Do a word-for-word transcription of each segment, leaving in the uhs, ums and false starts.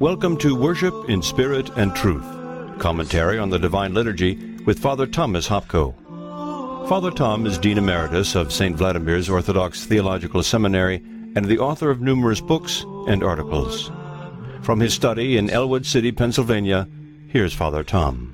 Welcome to Worship in Spirit and Truth, commentary on the Divine Liturgy with Father Thomas Hopko. Father Tom is Dean Emeritus of Saint Vladimir's Orthodox Theological Seminary and the author of numerous books and articles. From his study in Elwood City, Pennsylvania, here's Father Tom.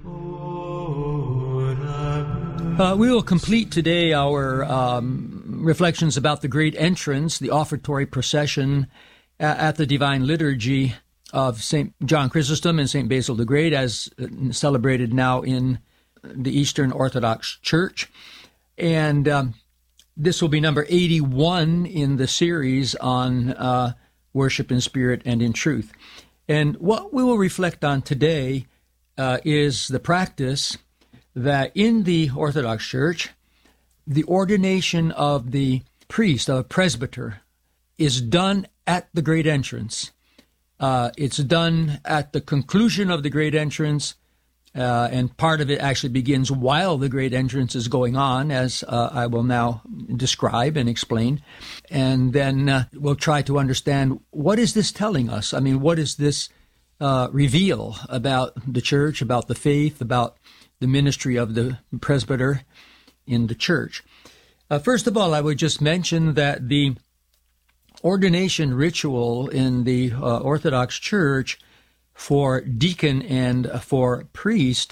Uh, we will complete today our um, reflections about the great entrance, the offertory procession uh, at the Divine Liturgy of Saint John Chrysostom and Saint Basil the Great, as celebrated now in the Eastern Orthodox Church. And um, this will be number eighty-one in the series on uh, worship in spirit and in truth. And what we will reflect on today uh, is the practice that in the Orthodox Church, the ordination of the priest, of a presbyter, is done at the great entrance. Uh, it's done at the conclusion of the great entrance, uh, and part of it actually begins while the great entrance is going on, as uh, I will now describe and explain. And then uh, we'll try to understand, what is this telling us? I mean, what does this uh, reveal about the church, about the faith, about the ministry of the presbyter in the church? Uh, first of all, I would just mention that the ordination ritual in the uh, Orthodox Church for deacon and for priest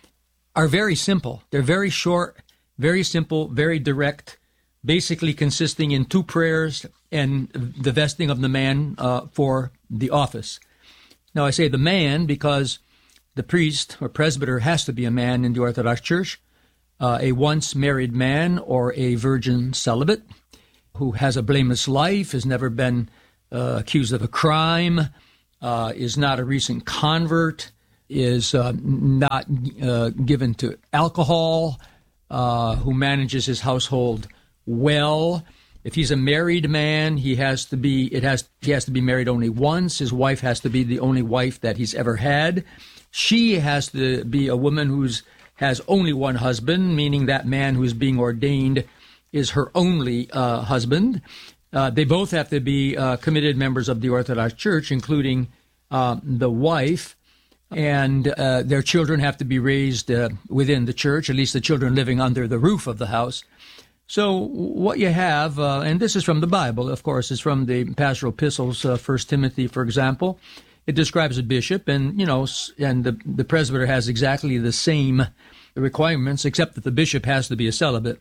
are very simple. They're very short, very simple, very direct, basically consisting in two prayers and the vesting of the man uh, for the office. Now, I say the man because the priest or presbyter has to be a man in the Orthodox Church, uh, a once married man or a virgin celibate who has a blameless life, has never been uh, accused of a crime, uh, is not a recent convert, is uh, not uh, given to alcohol, uh, who manages his household well. If he's a married man, he has to be. It has he has to be married only once. His wife has to be the only wife that he's ever had. She has to be a woman who's has only one husband, meaning that man who's being ordained is her only uh, husband. Uh, they both have to be uh, committed members of the Orthodox Church, including uh, the wife, and uh, their children have to be raised uh, within the church, at least the children living under the roof of the house. So what you have, uh, and this is from the Bible, of course, is from the pastoral epistles, uh, First Timothy, for example. It describes a bishop, and, you know, and the, the presbyter has exactly the same requirements, except that the bishop has to be a celibate.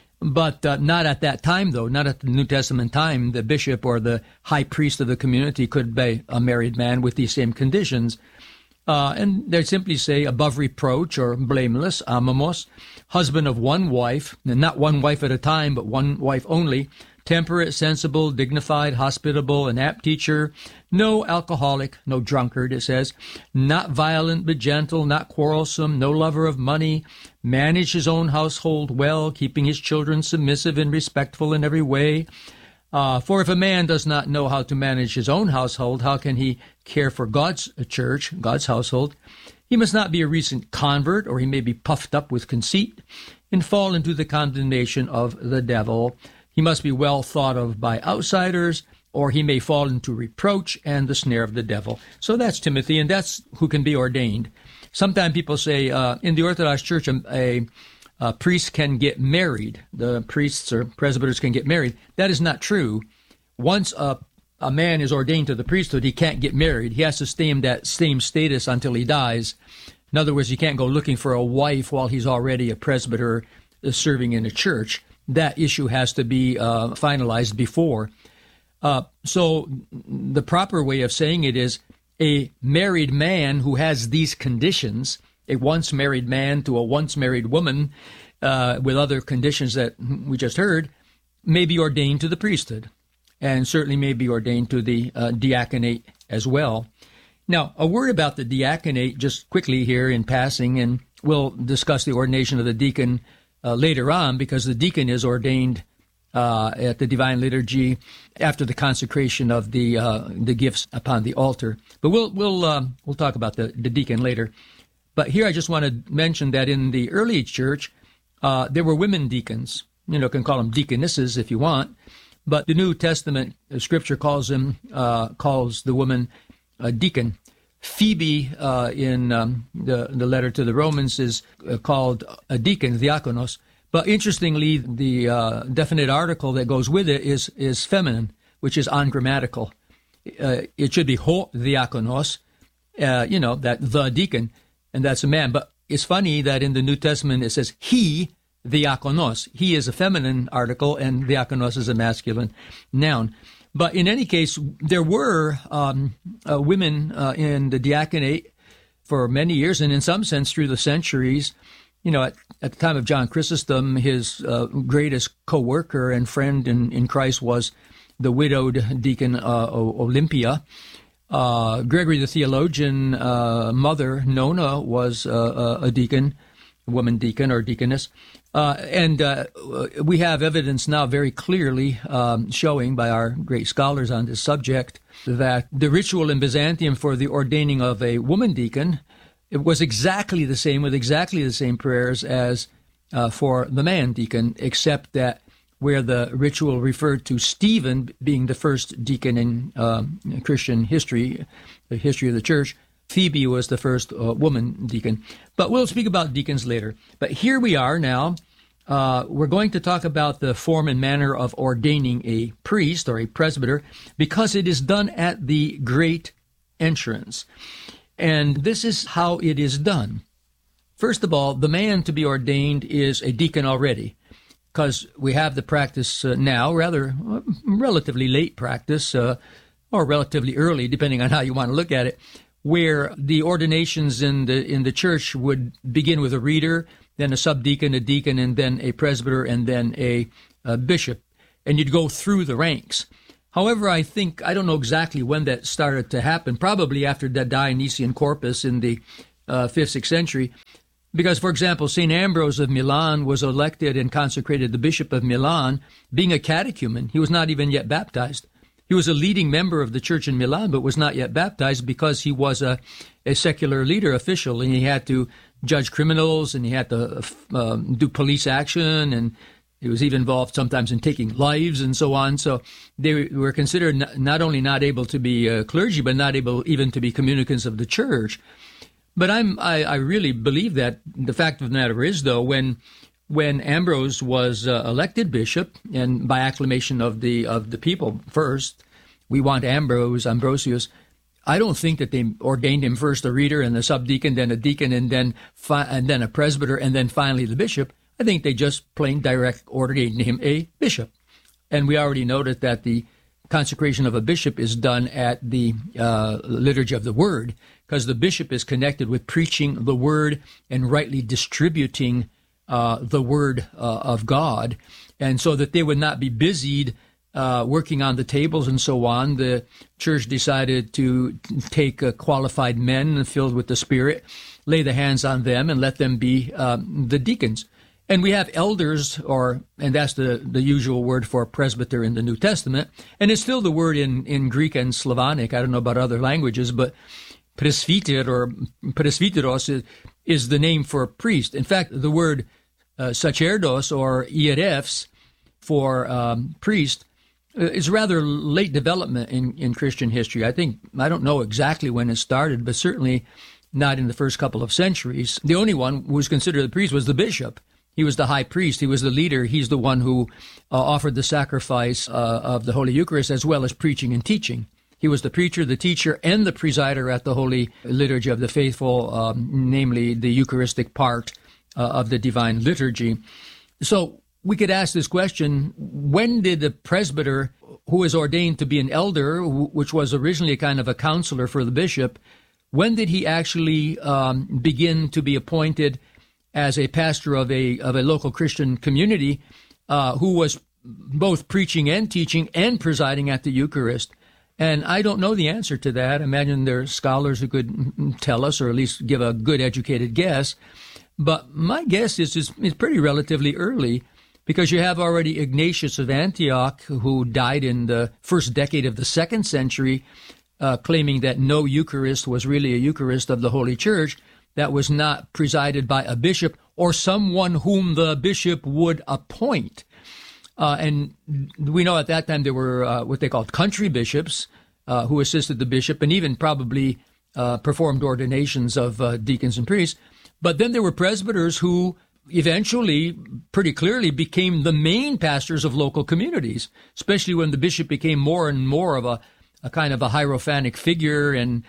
But uh, not at that time, though, not at the New Testament time. The bishop or the high priest of the community could be a married man with these same conditions. Uh, and they simply say above reproach or blameless, amamos, husband of one wife, and not one wife at a time, but one wife only, temperate, sensible, dignified, hospitable, an apt teacher, no alcoholic, no drunkard, it says, not violent but gentle, not quarrelsome, no lover of money, manage his own household well, keeping his children submissive and respectful in every way. Uh, for if a man does not know how to manage his own household, how can he care for God's church, God's household? He must not be a recent convert, or he may be puffed up with conceit and fall into the condemnation of the devil. He must be well thought of by outsiders, or he may fall into reproach and the snare of the devil. So that's Timothy, and that's who can be ordained. Sometimes people say uh, in the Orthodox Church, a, a, a priest can get married. The priests or presbyters can get married. That is not true. Once a, a man is ordained to the priesthood, he can't get married. He has to stay in that same status until he dies. In other words, he can't go looking for a wife while he's already a presbyter uh, serving in a church. That issue has to be uh, finalized before. Uh, so the proper way of saying it is a married man who has these conditions, a once married man to a once married woman uh, with other conditions that we just heard, may be ordained to the priesthood, and certainly may be ordained to the uh, diaconate as well. Now, a word about the diaconate just quickly here in passing, and we'll discuss the ordination of the deacon Uh, later on, because the deacon is ordained uh, at the Divine Liturgy after the consecration of the uh, the gifts upon the altar. But we'll we'll uh, we'll talk about the, the deacon later. But here I just want to mention that in the early church, uh, there were women deacons. You know, can call them deaconesses if you want. But the New Testament scripture calls them uh, calls the woman a deacon. Phoebe uh, in um, the, the letter to the Romans is uh, called a deacon, diakonos. But interestingly, the uh, definite article that goes with it is is feminine, which is ungrammatical. Uh, it should be ho diakonos, uh, you know, that the deacon, and that's a man. But it's funny that in the New Testament it says he diakonos. He is a feminine article, and diakonos is a masculine noun. But in any case, there were um, uh, women uh, in the diaconate for many years, and in some sense through the centuries. You know, at, at the time of John Chrysostom, his uh, greatest co-worker and friend in, in Christ was the widowed deacon uh, Olympia. Uh, Gregory the theologian, uh, mother Nona was uh, a deacon, a woman deacon or deaconess. Uh, and uh, we have evidence now very clearly um, showing by our great scholars on this subject that the ritual in Byzantium for the ordaining of a woman deacon, it was exactly the same with exactly the same prayers as uh, for the man deacon, except that where the ritual referred to Stephen being the first deacon in uh, Christian history, the history of the church, Phoebe was the first uh, woman deacon. But we'll speak about deacons later. But here we are now. Uh, we're going to talk about the form and manner of ordaining a priest or a presbyter because it is done at the great entrance. And this is how it is done. First of all, the man to be ordained is a deacon already, because we have the practice uh, now, rather uh, relatively late practice, uh, or relatively early, depending on how you want to look at it, where the ordinations in the in the church would begin with a reader, then a subdeacon, a deacon, and then a presbyter, and then a, a bishop, and you'd go through the ranks. However, I think, I don't know exactly when that started to happen, probably after the Dionysian Corpus in the uh, fifth, sixth century, because, for example, Saint Ambrose of Milan was elected and consecrated the Bishop of Milan, being a catechumen. He was not even yet baptized. He was a leading member of the church in Milan, but was not yet baptized because he was a, a secular leader official, and he had to judge criminals, and he had to uh, do police action, and he was even involved sometimes in taking lives and so on. So they were considered not only not able to be uh, clergy, but not able even to be communicants of the church. But I'm, I, I really believe that. The fact of the matter is, though, when when Ambrose was uh, elected bishop, and by acclamation of the of the people first, we want Ambrose, Ambrosius, I don't think that they ordained him first a reader and a subdeacon, then a deacon, and then fi- and then a presbyter, and then finally the bishop. I think they just plain direct ordained him a bishop. And we already noted that the consecration of a bishop is done at the uh, liturgy of the word, because the bishop is connected with preaching the word and rightly distributing uh, the word uh, of God. And so that they would not be busied uh, working on the tables and so on, the church decided to take uh, qualified men filled with the Spirit, lay the hands on them, and let them be um, the deacons. And we have elders, or and that's the, the usual word for presbyter in the New Testament, and it's still the word in, in Greek and Slavonic. I don't know about other languages, but presbyter or presbyteros is, is the name for a priest. In fact, the word uh, sacerdos or hierefs for um, priest is rather late development in, in Christian history. I think, I don't know exactly when it started, but certainly not in the first couple of centuries. The only one who was considered the priest was the bishop. He was the high priest. He was the leader. He's the one who uh, offered the sacrifice uh, of the Holy Eucharist, as well as preaching and teaching. He was the preacher, the teacher, and the presider at the Holy Liturgy of the Faithful, um, namely the Eucharistic part uh, of the Divine Liturgy. So we could ask this question: when did the presbyter, who was ordained to be an elder, which was originally a kind of a counselor for the bishop, when did he actually um, begin to be appointed as a pastor of a of a local Christian community, uh, who was both preaching and teaching and presiding at the Eucharist? And I don't know the answer to that. I imagine there are scholars who could tell us, or at least give a good educated guess. But my guess is it's, it's pretty relatively early, because you have already Ignatius of Antioch, who died in the first decade of the second century, uh, claiming that no Eucharist was really a Eucharist of the Holy Church that was not presided by a bishop or someone whom the bishop would appoint. Uh, and we know at that time there were uh, what they called country bishops uh, who assisted the bishop, and even probably uh, performed ordinations of uh, deacons and priests. But then there were presbyters who eventually pretty clearly became the main pastors of local communities, especially when the bishop became more and more of a, a kind of a hierophanic figure and,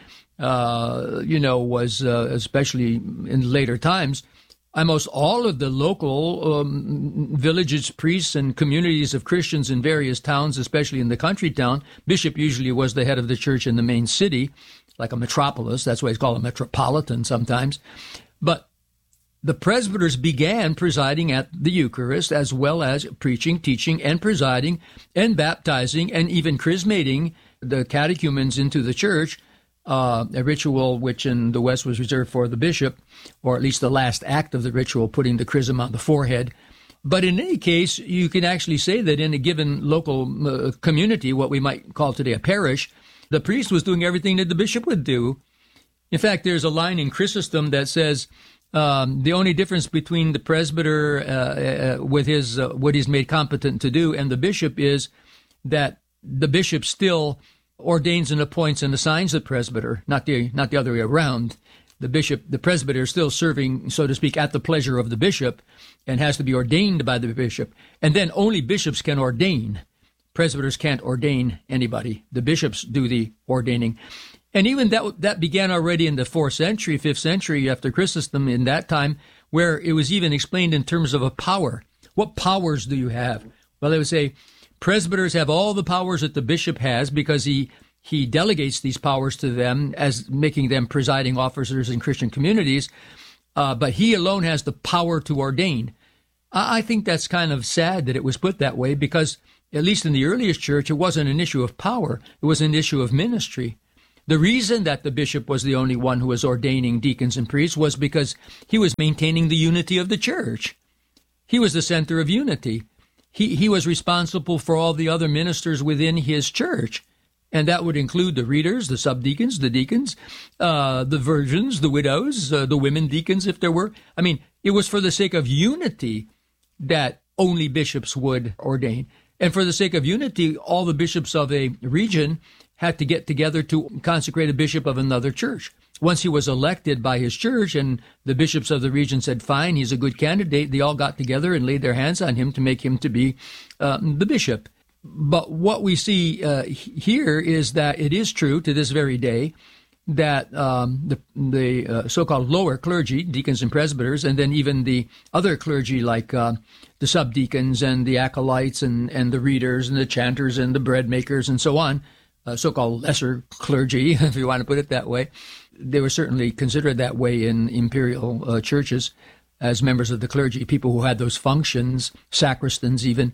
uh, you know, was, uh, especially in later times, almost all of the local um, villages, priests, and communities of Christians in various towns, especially in the country town, bishop usually was the head of the church in the main city, like a metropolis. That's why it's called a metropolitan sometimes. But the presbyters began presiding at the Eucharist, as well as preaching, teaching, and presiding, and baptizing, and even chrismating the catechumens into the church, uh, a ritual which in the West was reserved for the bishop, or at least the last act of the ritual, putting the chrism on the forehead. But in any case, you can actually say that in a given local uh, community, what we might call today a parish, the priest was doing everything that the bishop would do. In fact, there's a line in Chrysostom that says, Um, the only difference between the presbyter uh, uh, with his uh, what he's made competent to do and the bishop is that the bishop still ordains and appoints and assigns the presbyter, not the not the other way around. The bishop, the presbyter, is still serving, so to speak, at the pleasure of the bishop, and has to be ordained by the bishop. And then only bishops can ordain. Presbyters can't ordain anybody. The bishops do the ordaining. And even that that began already in the fourth century, fifth century after Chrysostom in that time, where it was even explained in terms of a power. What powers do you have? Well, they would say presbyters have all the powers that the bishop has because he, he delegates these powers to them as making them presiding officers in Christian communities, uh, but he alone has the power to ordain. I, I think that's kind of sad that it was put that way because, at least in the earliest church, it wasn't an issue of power. It was an issue of ministry. The reason that the bishop was the only one who was ordaining deacons and priests was because he was maintaining the unity of the church. He was the center of unity. He, he was responsible for all the other ministers within his church. And that would include the readers, the subdeacons, the deacons, uh, the virgins, the widows, uh, the women deacons, if there were. I mean, it was for the sake of unity that only bishops would ordain. And for the sake of unity, all the bishops of a region had to get together to consecrate a bishop of another church. Once he was elected by his church and the bishops of the region said, fine, he's a good candidate, they all got together and laid their hands on him to make him to be uh, the bishop. But what we see uh, here is that it is true to this very day that um, the, the uh, so-called lower clergy, deacons and presbyters, and then even the other clergy like uh, the subdeacons and the acolytes and, and the readers and the chanters and the bread makers and so on, Uh, so-called lesser clergy, if you want to put it that way. They were certainly considered that way in imperial uh, churches as members of the clergy, people who had those functions, sacristans even.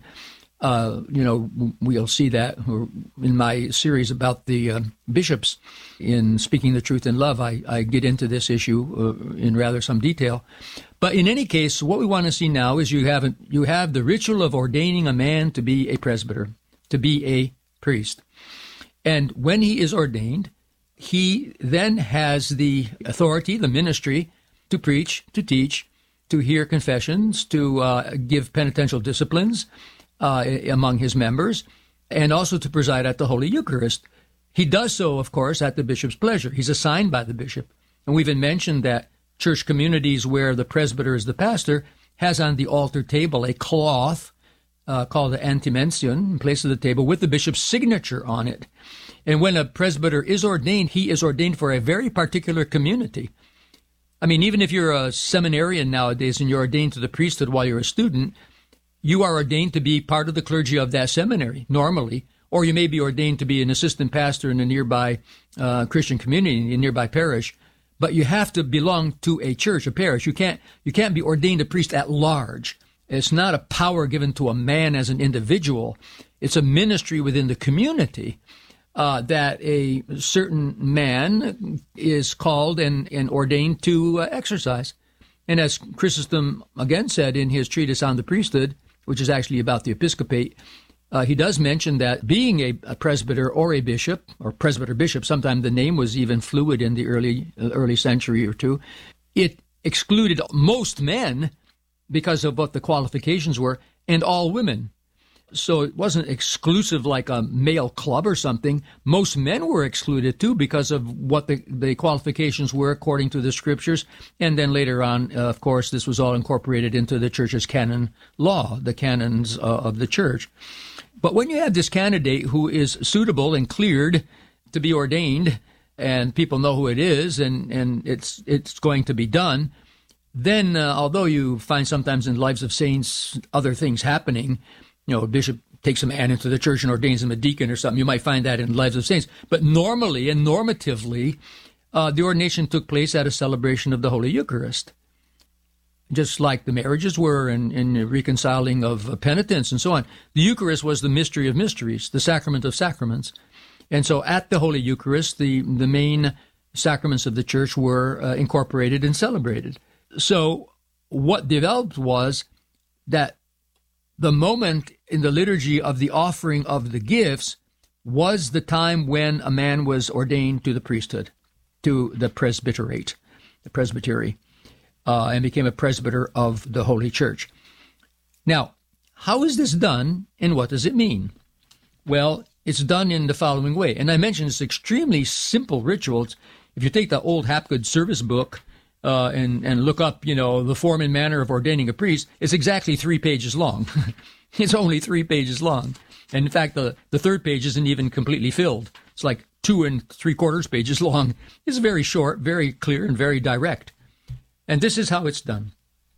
Uh, you know, we'll see that in my series about the uh, bishops in Speaking the Truth in Love. I, I get into this issue uh, in rather some detail. But in any case, what we want to see now is you have, you have the ritual of ordaining a man to be a presbyter, to be a priest. And when he is ordained, he then has the authority, the ministry, to preach, to teach, to hear confessions, to uh, give penitential disciplines uh, among his members, and also to preside at the Holy Eucharist. He does so, of course, at the bishop's pleasure. He's assigned by the bishop. And we've even mentioned that church communities where the presbyter is the pastor has on the altar table a cloth Uh, called the antimension, in place of the table, with the bishop's signature on it. And when a presbyter is ordained, he is ordained for a very particular community. I mean, even if you're a seminarian nowadays and you're ordained to the priesthood while you're a student, you are ordained to be part of the clergy of that seminary, normally, or you may be ordained to be an assistant pastor in a nearby uh, Christian community, a nearby parish, but you have to belong to a church, a parish. You can't, you can't be ordained a priest at large. It's not a power given to a man as an individual. It's a ministry within the community uh, that a certain man is called and, and ordained to uh, exercise. And as Chrysostom again said in his treatise on the priesthood, which is actually about the episcopate, uh, he does mention that being a, a presbyter or a bishop, or presbyter bishop, sometimes the name was even fluid in the early, uh, early century or two, it excluded most men because of what the qualifications were, and all women. So it wasn't exclusive like a male club or something. Most men were excluded too because of what the, the qualifications were according to the scriptures. And then later on, uh, of course, this was all incorporated into the church's canon law, the canons uh, of the church. But when you have this candidate who is suitable and cleared to be ordained, and people know who it is, and, and it's it's going to be done, then uh, although you find sometimes in the lives of saints other things happening, you know, a bishop takes a man into the church and ordains him a deacon or something, you might find that in the lives of saints. But normally and normatively, uh, the ordination took place at a celebration of the Holy Eucharist, just like the marriages were in, in reconciling of penitents and so on. The Eucharist was the mystery of mysteries, the sacrament of sacraments. And so at the Holy Eucharist, the, the main sacraments of the church were uh, incorporated and celebrated. So what developed was that the moment in the liturgy of the offering of the gifts was the time when a man was ordained to the priesthood, to the presbyterate, the presbytery, uh, and became a presbyter of the Holy Church. Now, how is this done, and what does it mean? Well, it's done in the following way. And I mentioned it's extremely simple rituals. If you take the old Hapgood service book uh, and, and look up, you know, the form and manner of ordaining a priest, it's exactly three pages long. It's only three pages long. And in fact, the, the third page isn't even completely filled. It's like two and three quarters pages long. It's very short, very clear, and very direct. And this is how it's done.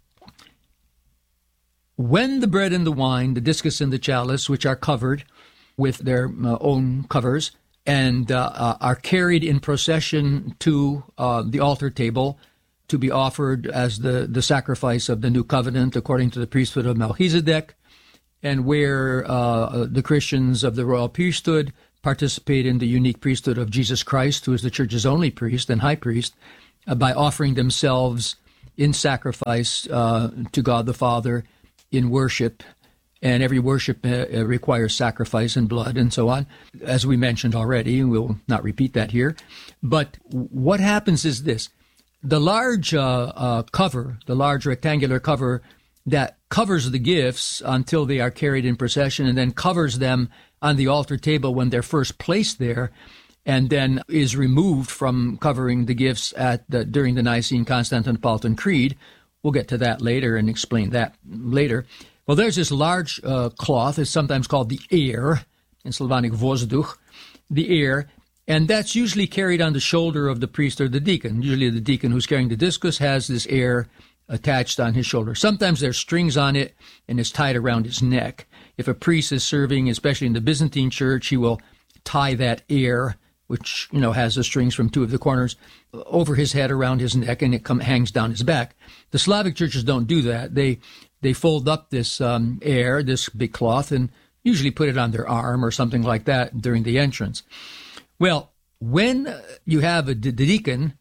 When the bread and the wine, the discus and the chalice, which are covered with their uh, own covers, and uh, uh, are carried in procession to uh, the altar table to be offered as the, the sacrifice of the new covenant according to the priesthood of Melchizedek, and where uh, the Christians of the royal priesthood participate in the unique priesthood of Jesus Christ, who is the church's only priest and high priest, uh, by offering themselves in sacrifice uh, to God the Father in worship. And every worship uh, requires sacrifice and blood and so on, as we mentioned already. We'll not repeat that here. But what happens is this. The large uh, uh, cover, the large rectangular cover that covers the gifts until they are carried in procession and then covers them on the altar table when they're first placed there, and then is removed from covering the gifts at the, during the Nicene Constantinopolitan Creed. We'll get to that later and explain that later. Well, there's this large uh, cloth. It's sometimes called the air, in Slavonic vozduch, the air, and that's usually carried on the shoulder of the priest or the deacon. Usually the deacon who's carrying the discus has this air attached on his shoulder. Sometimes there's strings on it, and it's tied around his neck. If a priest is serving, especially in the Byzantine church, he will tie that air, which, you know, has the strings from two of the corners, over his head, around his neck, and it come, hangs down his back. The Slavic churches don't do that. They they fold up this um, air, this big cloth, and usually put it on their arm or something like that during the entrance. Well, when you have a deacon,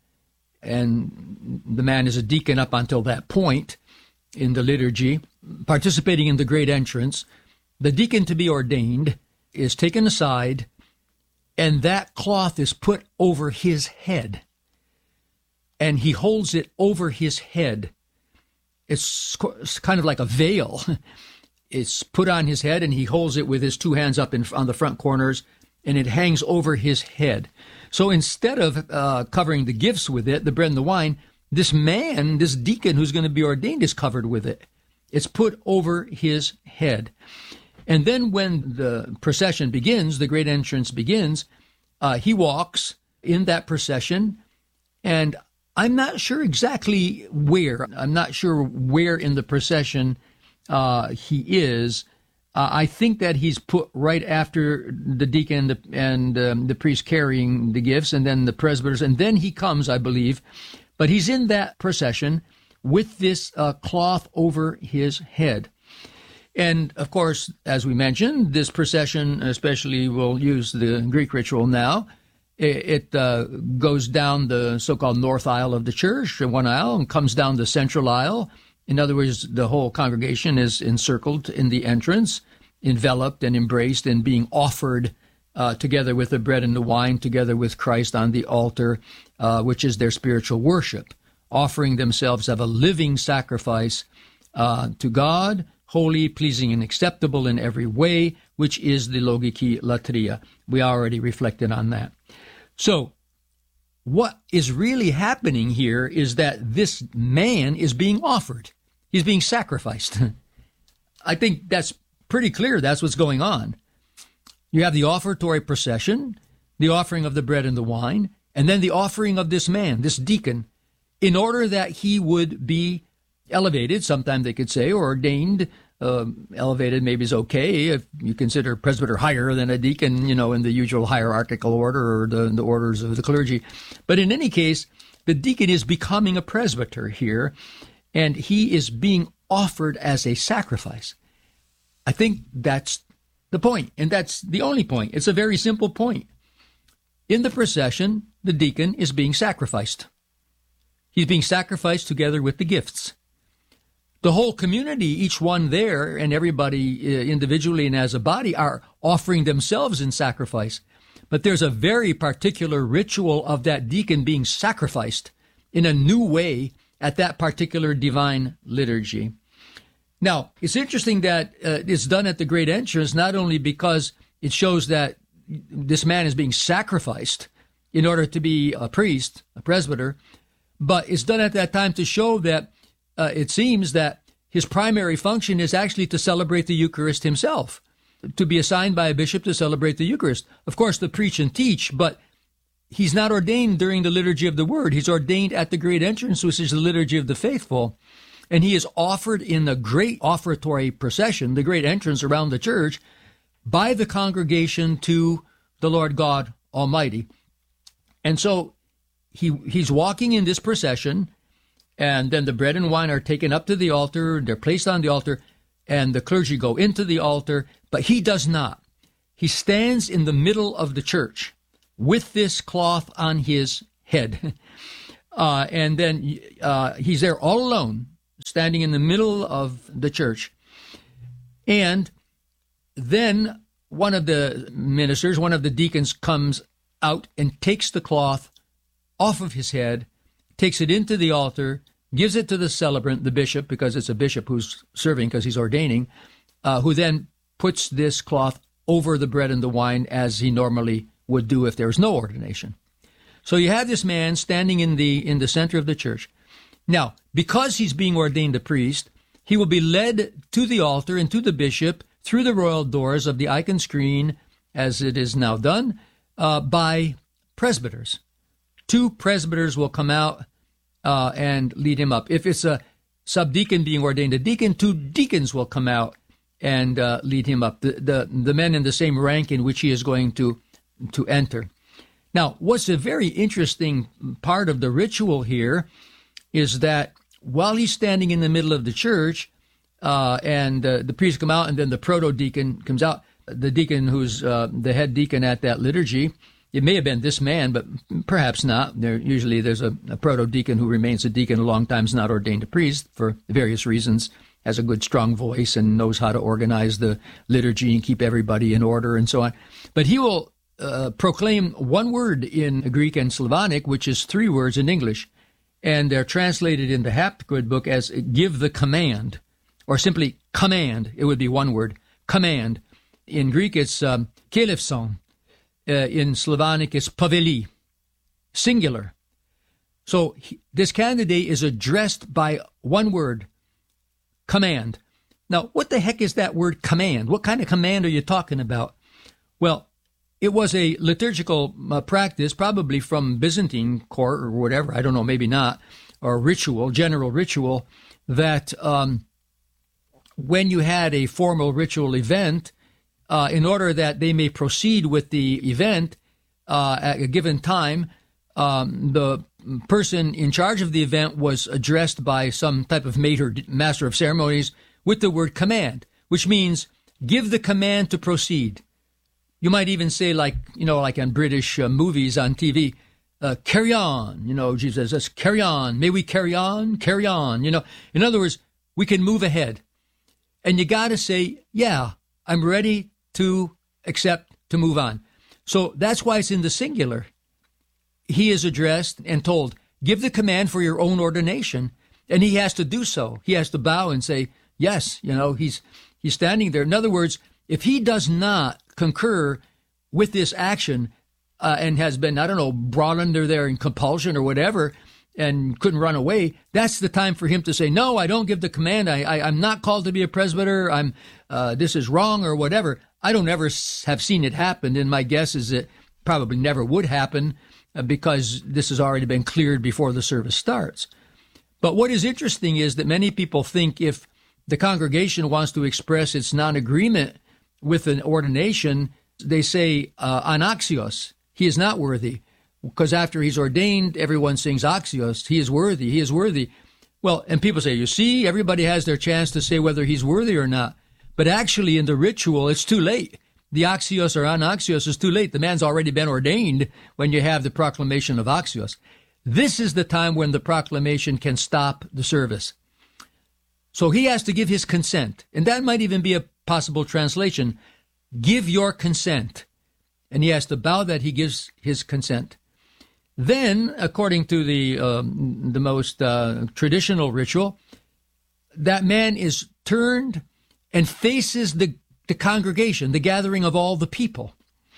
and the man is a deacon up until that point in the liturgy, participating in the great entrance, the deacon to be ordained is taken aside, and that cloth is put over his head, and he holds it over his head. It's kind of like a veil. It's put on his head, and he holds it with his two hands up in, on the front corners, and it hangs over his head. So instead of uh, covering the gifts with it, the bread and the wine, this man, this deacon who's going to be ordained is covered with it. It's put over his head. And then when the procession begins, the great entrance begins, uh, he walks in that procession, and I'm not sure exactly where. I'm not sure where in the procession uh, he is. Uh, I think that he's put right after the deacon and, the, and um, the priest carrying the gifts, and then the presbyters, and then he comes, I believe. But he's in that procession with this uh, cloth over his head. And, of course, as we mentioned, this procession, especially we'll use the Greek ritual now, it, it uh, goes down the so-called north aisle of the church, one aisle, and comes down the central aisle. In other words, the whole congregation is encircled in the entrance, enveloped and embraced and being offered uh, together with the bread and the wine, together with Christ on the altar, uh, which is their spiritual worship, offering themselves as a living sacrifice uh, to God, holy, pleasing, and acceptable in every way, which is the logiki latria. We already reflected on that. So, what is really happening here is that this man is being offered. He's being sacrificed. I think that's pretty clear. That's what's going on. You have the offertory procession, the offering of the bread and the wine, and then the offering of this man, this deacon, in order that he would be elevated, sometimes they could say, or ordained. Uh, elevated maybe is okay if you consider presbyter higher than a deacon, you know, in the usual hierarchical order or the, the orders of the clergy. But in any case, the deacon is becoming a presbyter here, and he is being offered as a sacrifice. I think that's the point, and that's the only point. It's a very simple point. In the procession, the deacon is being sacrificed. He's being sacrificed together with the gifts. The whole community, each one there, and everybody uh, individually and as a body are offering themselves in sacrifice. But there's a very particular ritual of that deacon being sacrificed in a new way at that particular divine liturgy. Now, it's interesting that uh, it's done at the great entrance, not only because it shows that this man is being sacrificed in order to be a priest, a presbyter, but it's done at that time to show that Uh, it seems that his primary function is actually to celebrate the Eucharist himself, to be assigned by a bishop to celebrate the Eucharist. Of course, to preach and teach, but he's not ordained during the liturgy of the Word. He's ordained at the great entrance, which is the liturgy of the faithful. And he is offered in the great offertory procession, the great entrance around the church, by the congregation to the Lord God Almighty. And so he he's walking in this procession, and then the bread and wine are taken up to the altar, they're placed on the altar, and the clergy go into the altar, but he does not. He stands in the middle of the church with this cloth on his head. Uh, and then uh, he's there all alone, standing in the middle of the church. And then one of the ministers, one of the deacons, comes out and takes the cloth off of his head, takes it into the altar, gives it to the celebrant, the bishop, because it's a bishop who's serving because he's ordaining, uh, who then puts this cloth over the bread and the wine as he normally would do if there was no ordination. So you have this man standing in the in the center of the church. Now, because he's being ordained a priest, he will be led to the altar and to the bishop through the royal doors of the icon screen, as it is now done, uh, by presbyters. Two presbyters will come out uh, and lead him up. If it's a subdeacon being ordained a deacon, two deacons will come out and uh, lead him up, the, the the men in the same rank in which he is going to to enter. Now, what's a very interesting part of the ritual here is that while he's standing in the middle of the church, uh, and uh, the priest come out, and then the proto-deacon comes out, the deacon who's uh, the head deacon at that liturgy, it may have been this man, but perhaps not. There usually there's a, a proto-deacon who remains a deacon a long time, is not ordained a priest for various reasons, has a good strong voice and knows how to organize the liturgy and keep everybody in order and so on. But he will uh, proclaim one word in Greek and Slavonic, which is three words in English, and they're translated in the Hapgood book as give the command, or simply command. It would be one word, command. In Greek, it's um, kelefson. Uh, in Slavonic, it's poveli, singular. So he, this candidate is addressed by one word, command. Now, what the heck is that word command? What kind of command are you talking about? Well, it was a liturgical uh, practice, probably from Byzantine court or whatever, I don't know, maybe not, or ritual, general ritual, that um, when you had a formal ritual event, uh, in order that they may proceed with the event uh, at a given time, um, the person in charge of the event was addressed by some type of mater, master of ceremonies with the word command, which means give the command to proceed. You might even say, like, you know, like in British uh, movies on T V, uh, carry on, you know, Jesus says, carry on. May we carry on, carry on, you know. In other words, we can move ahead. And you got to say, yeah, I'm ready to accept, to move on. So that's why it's in the singular. He is addressed and told, give the command for your own ordination. And he has to do so. He has to bow and say, Yes, you know, he's he's standing there. In other words, if he does not concur with this action uh, and has been, I don't know, brought under there in compulsion or whatever and couldn't run away, that's the time for him to say, no, I don't give the command. I, I, I'm not called to be a presbyter. I'm uh, this is wrong or whatever. I don't ever have seen it happen, and my guess is it probably never would happen uh, because this has already been cleared before the service starts. But what is interesting is that many people think if the congregation wants to express its non-agreement with an ordination, they say uh, anaxios, he is not worthy. Because after he's ordained, everyone sings axios, he is worthy, he is worthy. Well, and people say, you see, everybody has their chance to say whether he's worthy or not. But actually, in the ritual, it's too late. The axios or anaxios is too late. The man's already been ordained when you have the proclamation of axios. This is the time when the proclamation can stop the service. So he has to give his consent. And that might even be a possible translation. Give your consent. And he has to bow that he gives his consent. Then, according to the um, the most uh, traditional ritual, that man is turned and faces the, the congregation, the gathering of all the people.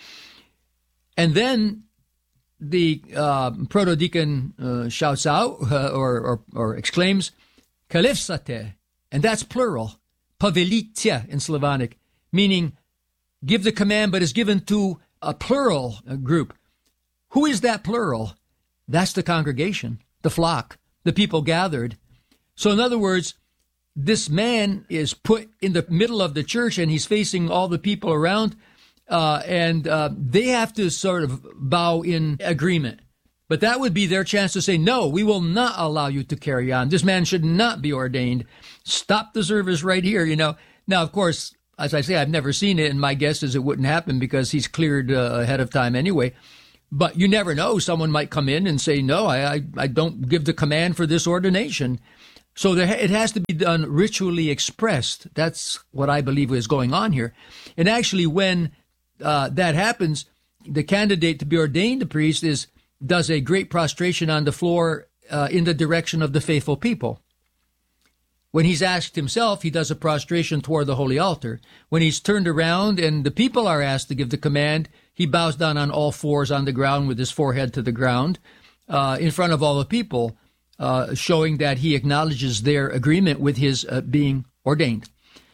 And then the uh, proto-deacon uh, shouts out uh, or, or, or exclaims, kalifsate, and that's plural, pavelitia in Slavonic, meaning give the command, but is given to a plural group. Who is that plural? That's the congregation, the flock, the people gathered. So in other words, this man is put in the middle of the church and he's facing all the people around, uh, and uh, they have to sort of bow in agreement. But that would be their chance to say, no, we will not allow you to carry on. This man should not be ordained. Stop the service right here, you know. Now, of course, as I say, I've never seen it, and my guess is it wouldn't happen because he's cleared uh, ahead of time anyway. But you never know. Someone might come in and say, no, I, I, I don't give the command for this ordination. So there, it has to be done ritually expressed. That's what I believe is going on here. And actually, when uh, that happens, the candidate to be ordained a priest is does a great prostration on the floor uh, in the direction of the faithful people. When he's asked himself, he does a prostration toward the holy altar. When he's turned around and the people are asked to give the command, he bows down on all fours on the ground with his forehead to the ground uh, in front of all the people, uh, showing that he acknowledges their agreement with his uh, being ordained.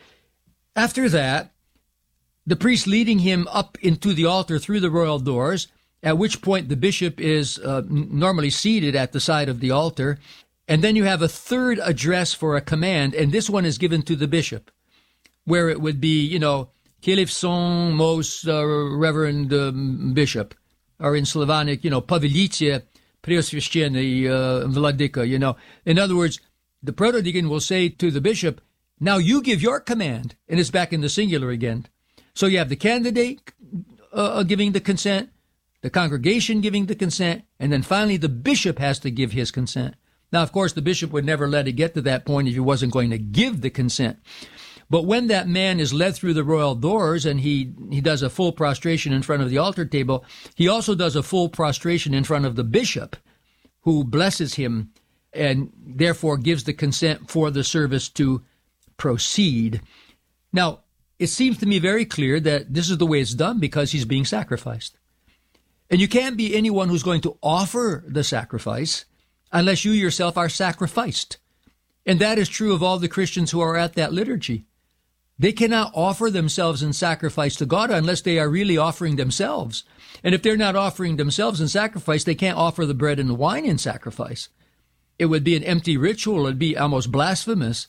After that, the priest leading him up into the altar through the royal doors, at which point the bishop is uh, normally seated at the side of the altar. And then you have a third address for a command, and this one is given to the bishop, where it would be, you know, Kilifson, most uh, reverend um, bishop, or in Slavonic, you know, Pavelitia, Preosvященный uh, Vladika, you know. In other words, the proto-deacon will say to the bishop, now you give your command, and it's back in the singular again. So you have the candidate uh, giving the consent, the congregation giving the consent, and then finally the bishop has to give his consent. Now, of course, the bishop would never let it get to that point if he wasn't going to give the consent. But when that man is led through the royal doors and he, he does a full prostration in front of the altar table, he also does a full prostration in front of the bishop, who blesses him and therefore gives the consent for the service to proceed. Now, it seems to me very clear that this is the way it's done because he's being sacrificed. And you can't be anyone who's going to offer the sacrifice unless you yourself are sacrificed. And that is true of all the Christians who are at that liturgy. They cannot offer themselves in sacrifice to God unless they are really offering themselves. And if they're not offering themselves in sacrifice, they can't offer the bread and the wine in sacrifice. It would be an empty ritual. It would be almost blasphemous.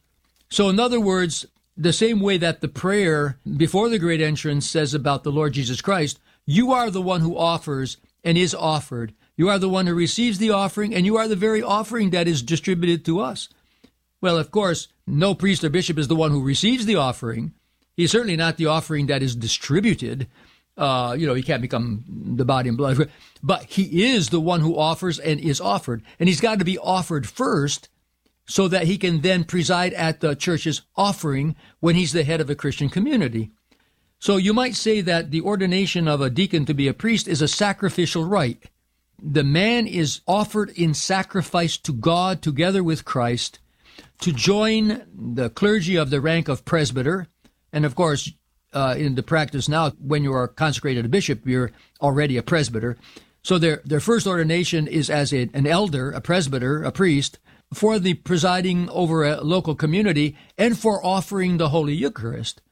So in other words, the same way that the prayer before the great entrance says about the Lord Jesus Christ, you are the one who offers and is offered. You are the one who receives the offering, and you are the very offering that is distributed to us. Well, of course, no priest or bishop is the one who receives the offering. He's certainly not the offering that is distributed. Uh, you know, he can't become the body and blood. But he is the one who offers and is offered. And he's got to be offered first so that he can then preside at the church's offering when he's the head of a Christian community. So you might say that the ordination of a deacon to be a priest is a sacrificial rite. The man is offered in sacrifice to God together with Christ, to join the clergy of the rank of presbyter. And of course, uh, in the practice now, when you are consecrated a bishop, you're already a presbyter. So their, their first ordination is as a, an elder, a presbyter, a priest, for the presiding over a local community and for offering the Holy Eucharist.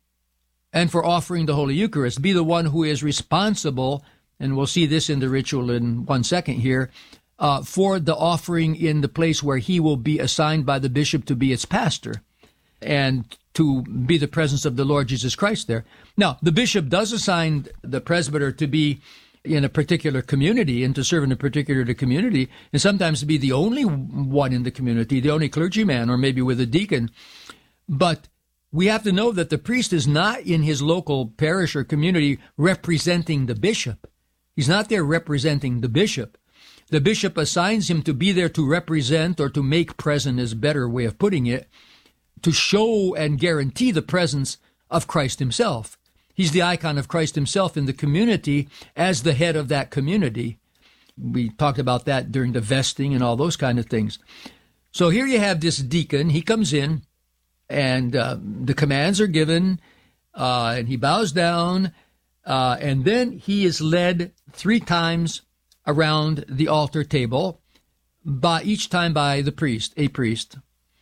And for offering the Holy Eucharist, be the one who is responsible, and we'll see this in the ritual in one second here, uh, for the offering in the place where he will be assigned by the bishop to be its pastor and to be the presence of the Lord Jesus Christ there. Now, the bishop does assign the presbyter to be in a particular community and to serve in a particular community, and sometimes to be the only one in the community, the only clergyman, or maybe with a deacon. But we have to know that the priest is not in his local parish or community representing the bishop. He's not there representing the bishop. The bishop assigns him to be there to represent, or to make present is a better way of putting it, to show and guarantee the presence of Christ himself. He's the icon of Christ himself in the community as the head of that community. We talked about that during the vesting and all those kind of things. So here you have this deacon. He comes in, and uh, the commands are given, uh, and he bows down, uh, and then he is led three times around the altar table, by each time by the priest, a priest.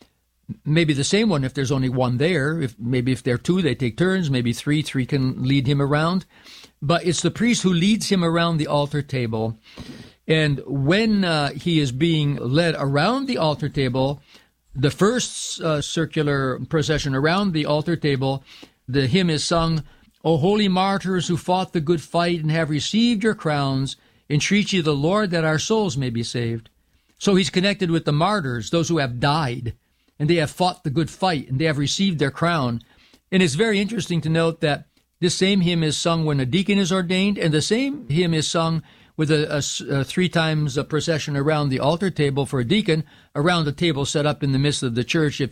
Maybe the same one if there's only one there. If maybe if there are two, they take turns. Maybe three, three can lead him around. But it's the priest who leads him around the altar table. And when uh, he is being led around the altar table, the first uh, circular procession around the altar table, the hymn is sung, "O holy martyrs who fought the good fight and have received your crowns, entreat ye the Lord that our souls may be saved." So he's connected with the martyrs, those who have died, and they have fought the good fight, and they have received their crown. And it's very interesting to note that this same hymn is sung when a deacon is ordained, and the same hymn is sung with a, a, a three times a procession around the altar table for a deacon, around the table set up in the midst of the church if